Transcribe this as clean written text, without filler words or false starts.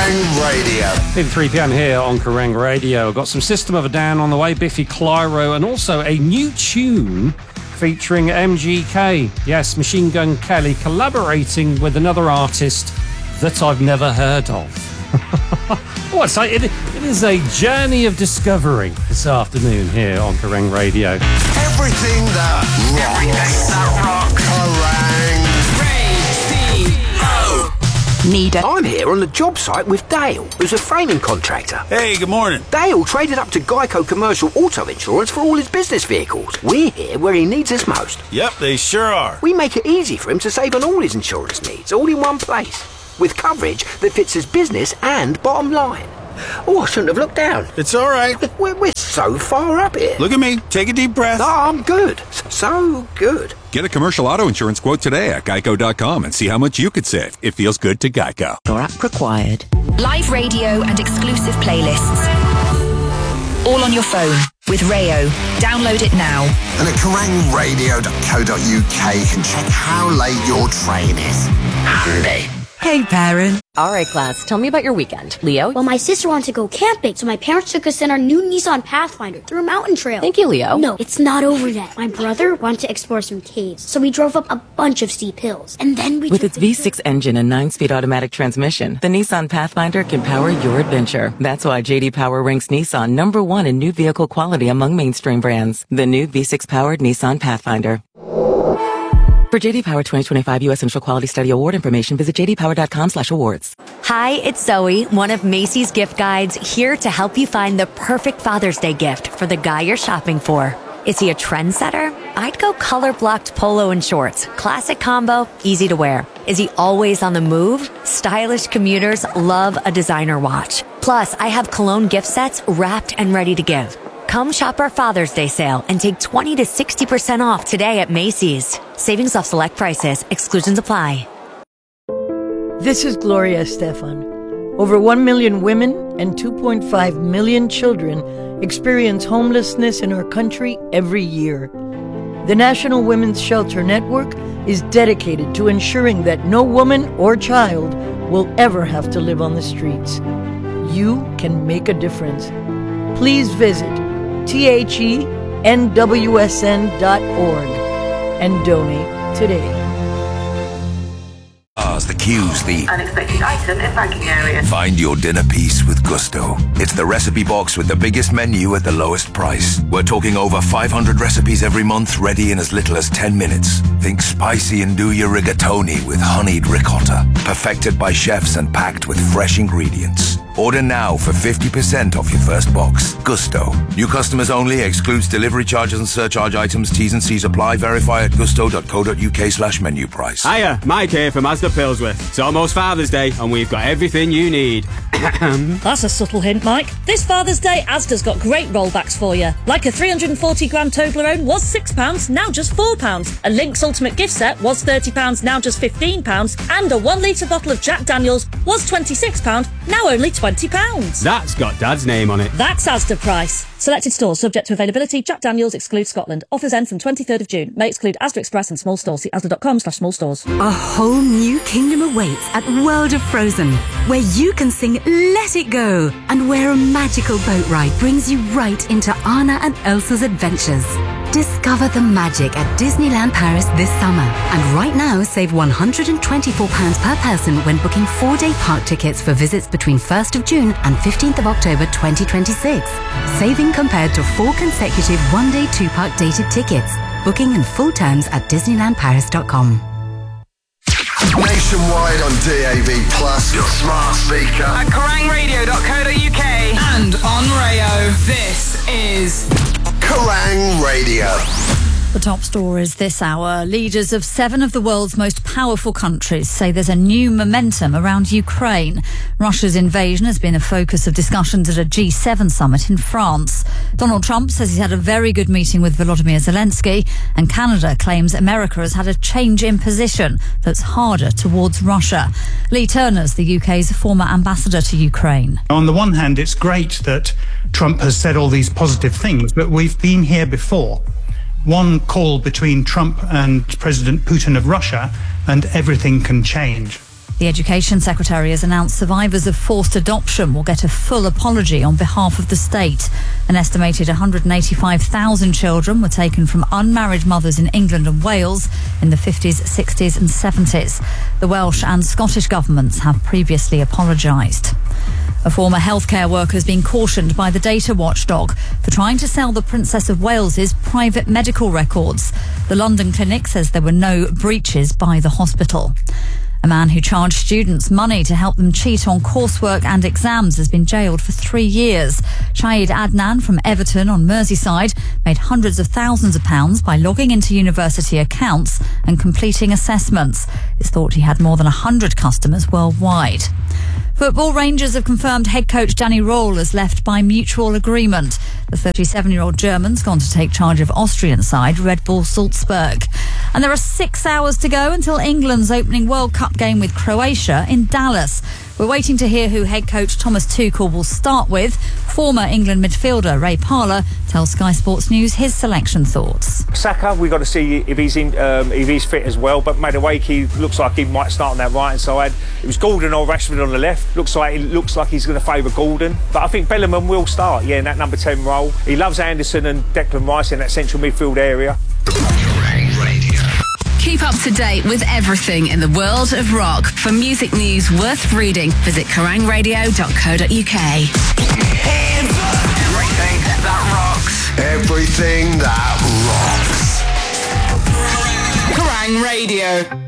Kerrang Radio. It's 3 p.m. here on Kerrang Radio. I've got some System of a Down on the way, Biffy Clyro, and also a new tune featuring MGK. Yes, Machine Gun Kelly collaborating with another artist that I've never heard of. It is a journey of discovery this afternoon here on Kerrang Radio. Everything that rocks. Kerrang Radio. I'm here on the job site with Dale, who's a framing contractor. Hey, good morning. Dale traded up to Geico Commercial Auto Insurance for all his business vehicles. We're here where he needs us most. Yep, they sure are. We make it easy for him to save on all his insurance needs, all in one place, with coverage that fits his business and bottom line. Oh, I shouldn't have looked down. It's all right. We're so far up here. Look at me. Take a deep breath. Oh, I'm good. So good. Get a commercial auto insurance quote today at geico.com and see how much you could save. It feels good to Geico. Your app required. Live radio and exclusive playlists. All on your phone with Rayo. Download it now. And at kerrangradio.co.uk you can check how late your train is. Handy. Hey, parent. All right, class, tell me about your weekend. Leo? Well, my sister wanted to go camping, so my parents took us in our new Nissan Pathfinder through a mountain trail. Thank you, Leo. No, it's not over yet. My brother wanted to explore some caves, so we drove up a bunch of steep hills. And then we With its V6 engine and 9-speed automatic transmission, the Nissan Pathfinder can power your adventure. That's why J.D. Power ranks Nissan #1 in new vehicle quality among mainstream brands. The new V6-powered Nissan Pathfinder. For J.D. Power 2025 U.S. Central Quality Study Award information, visit jdpower.com/awards. Hi, it's Zoe, one of Macy's gift guides, here to help you find the perfect Father's Day gift for the guy you're shopping for. Is he a trendsetter? I'd go color-blocked polo and shorts. Classic combo, easy to wear. Is he always on the move? Stylish commuters love a designer watch. Plus, I have cologne gift sets wrapped and ready to give. Come shop our Father's Day sale and take 20 to 60% off today at Macy's. Savings off select prices. Exclusions apply. This is Gloria Estefan. Over 1 million women and 2.5 million children experience homelessness in our country every year. The National Women's Shelter Network is dedicated to ensuring that no woman or child will ever have to live on the streets. You can make a difference. Please visit thenwsn.org and donate today. The queues, the unexpected item in banking area. Find your dinner piece with Gusto. It's the recipe box with the biggest menu at the lowest price. We're talking over 500 recipes every month, ready in as little as 10 minutes. Think spicy and do your rigatoni with honeyed ricotta. Perfected by chefs and packed with fresh ingredients. Order now for 50% off your first box. Gusto. New customers only. Excludes delivery charges and surcharge items. T's and C's apply. Verify at gusto.co.uk/menu price. Hiya, Mike here from Asda Pillsworth. It's almost Father's Day and we've got everything you need. That's a subtle hint, Mike. This Father's Day, Asda's got great rollbacks for you. Like a 340-gram Toblerone was £6, now just £4. A Lynx Ultimate gift set was £30, now just £15. And a 1 litre bottle of Jack Daniels was £26, now only £20. That's got Dad's name on it. That's Asda price. Selected stores subject to availability. Jack Daniels excludes Scotland. Offers end from 23rd of June. May exclude Asda Express and small stores. See asda.com/small stores. A whole new kingdom awaits at World of Frozen, where you can sing Let It Go, and where a magical boat ride brings you right into Anna and Elsa's adventures. Discover the magic at Disneyland Paris this summer. And right now, save £124 per person when booking 4-day park tickets for visits between 1st of June and 15th of October 2026. Saving compared to 4 consecutive 1-day 2-park dated tickets. Booking and full terms at disneylandparis.com. Nationwide on DAB+, your smart speaker. At kerrangradio.co.uk and on Rayo. This is Kerrang Radio. The top stories this hour. Leaders of 7 of the world's most powerful countries say there's a new momentum around Ukraine. Russia's invasion has been a focus of discussions at a G7 summit in France. Donald Trump says he's had a very good meeting with Volodymyr Zelensky, and Canada claims America has had a change in position that's harder towards Russia. Lee Turner's the UK's former ambassador to Ukraine. On the one hand, it's great that Trump has said all these positive things, but we've been here before. One call between Trump and President Putin of Russia, and everything can change. The Education Secretary has announced survivors of forced adoption will get a full apology on behalf of the state. An estimated 185,000 children were taken from unmarried mothers in England and Wales in the 50s, 60s and 70s. The Welsh and Scottish governments have previously apologised. A former healthcare worker has been cautioned by the data watchdog for trying to sell the Princess of Wales's private medical records. The London clinic says there were no breaches by the hospital. A man who charged students money to help them cheat on coursework and exams has been jailed for 3 years. Shahid Adnan from Everton on Merseyside made hundreds of thousands of pounds by logging into university accounts and completing assessments. It's thought he had more than 100 customers worldwide. Football, Rangers have confirmed head coach Danny Röhl has left by mutual agreement. The 37-year-old German's gone to take charge of Austrian side Red Bull Salzburg. And there are 6 hours to go until England's opening World Cup game with Croatia in Dallas. We're waiting to hear who head coach Thomas Tuchel will start with. Former England midfielder Ray Parlour tells Sky Sports News his selection thoughts. Saka, we've got to see if he's fit as well, but Madueke looks like he might start on that right hand side. It was Gordon or Rashford on the left. Looks like he's going to favour Gordon, but I think Bellingham will start, in that number 10 role. He loves Anderson and Declan Rice in that central midfield area. Keep up to date with everything in the world of rock. For music news worth reading, visit kerangradio.co.uk. Everything that rocks. Everything that rocks. Kerrang! Radio.